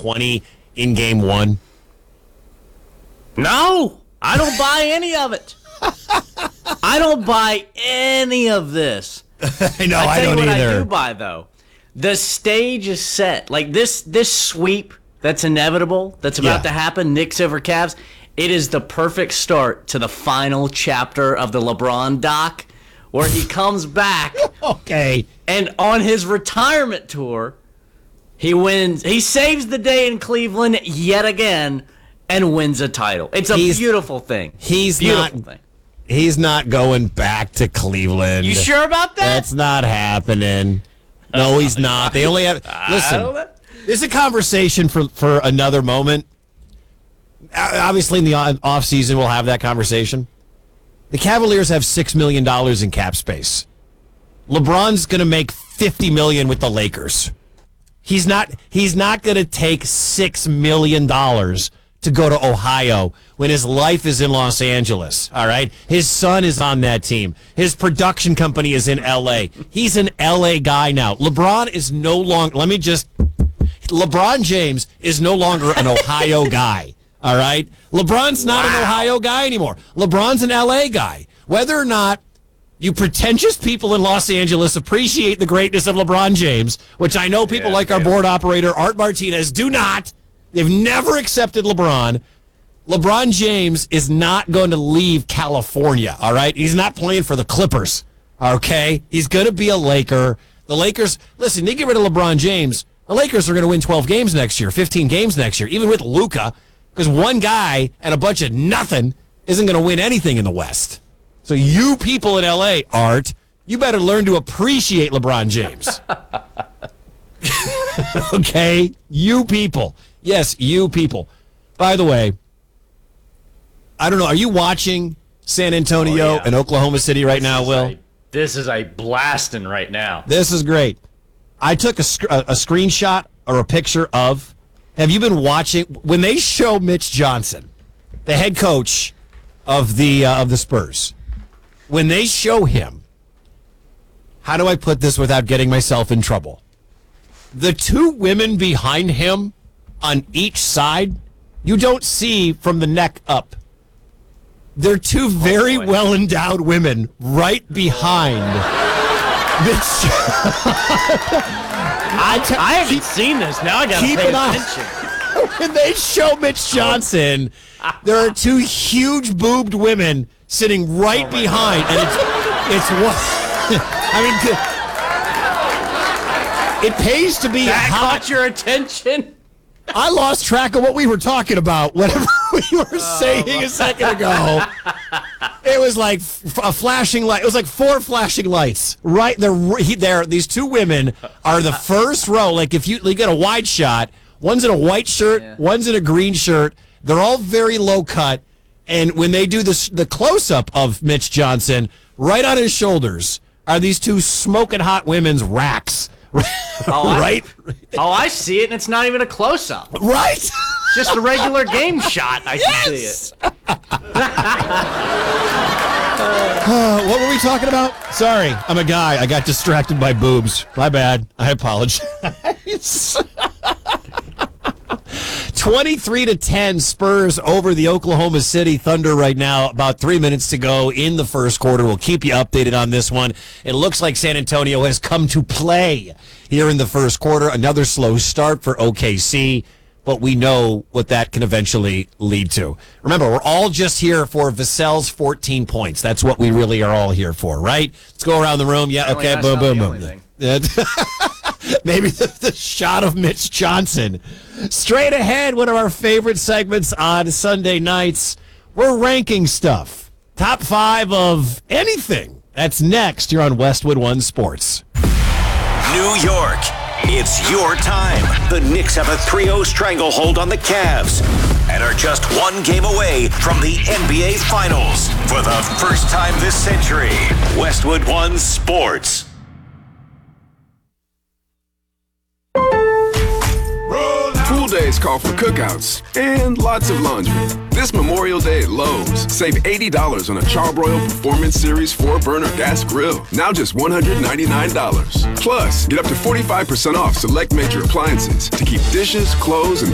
20 in game one? No, I don't buy any of it. I don't buy any of this. I know, I don't what either. I do buy, though. The stage is set. Like this sweep that's inevitable, that's about to happen, Knicks over Cavs, it is the perfect start to the final chapter of the LeBron doc, where he comes back. Okay. And on his retirement tour, he wins. He saves the day in Cleveland yet again and wins a title. It's a beautiful thing. He's not going back to Cleveland. You sure about that? That's not happening. No, he's not. They only have... Listen, this is a conversation for another moment. Obviously, in the offseason, we'll have that conversation. The Cavaliers have $6 million in cap space. LeBron's going to make $50 million with the Lakers. He's not going to take $6 million to go to Ohio when his life is in Los Angeles, all right? His son is on that team. His production company is in L.A. He's an L.A. guy now. LeBron is no longer... LeBron James is no longer an Ohio guy, all right? LeBron's not an Ohio guy anymore. LeBron's an L.A. guy. Whether or not you pretentious people in Los Angeles appreciate the greatness of LeBron James, which I know people like our board operator, Art Martinez, do not. They've never accepted LeBron. LeBron James is not going to leave California, all right? He's not playing for the Clippers, okay? He's going to be a Laker. The Lakers, listen, they get rid of LeBron James, the Lakers are going to win 12 games next year, 15 games next year, even with Luka, because one guy and a bunch of nothing isn't going to win anything in the West. So you people in L.A., Art, you better learn to appreciate LeBron James. Okay? You people. Yes, you people. By the way, I don't know, are you watching San Antonio and Oklahoma City right now, Will? This is a blasting right now. This is great. I took a screenshot or a picture of, have you been watching, when they show Mitch Johnson, the head coach of the Spurs, when they show him, how do I put this without getting myself in trouble? The two women behind him on each side, you don't see from the neck up. They're two very well-endowed women right behind Mitch. I haven't seen this. Now I got to pay attention. When they show Mitch Johnson, there are two huge boobed women sitting right behind, and it's what I mean, it pays to be that hot. Caught your attention? I lost track of what we were talking about. Whatever we were saying a second ago, it was like a flashing light. It was like 4 flashing lights. Right there, these two women are the first row. Like if you get a wide shot, one's in a white shirt, one's in a green shirt. They're all very low cut. And when they do the close-up of Mitch Johnson, right on his shoulders are these two smoking hot women's racks. Right? I see it, and it's not even a close-up. Right? Just a regular game shot. I can see it. What were we talking about? Sorry, I'm a guy. I got distracted by boobs. My bad. I apologize. 23-10 Spurs over the Oklahoma City Thunder right now. About 3 minutes to go in the first quarter. We'll keep you updated on this one. It looks like San Antonio has come to play here in the first quarter. Another slow start for OKC, but we know what that can eventually lead to. Remember, we're all just here for Vassell's 14 points. That's what we really are all here for, right? Let's go around the room. Yeah, okay, boom, boom, boom. Maybe the shot of Mitch Johnson. Straight ahead, one of our favorite segments on Sunday nights. We're ranking stuff. Top 5 of anything. That's next. You're on Westwood One Sports. New York, it's your time. The Knicks have a 3-0 stranglehold on the Cavs and are just one game away from the NBA Finals. For the first time this century, Westwood One Sports. Pool days call for cookouts and lots of laundry. This Memorial Day at Lowe's, save $80 on a Charbroil Performance Series 4-burner gas grill. Now just $199. Plus, get up to 45% off select major appliances to keep dishes, clothes, and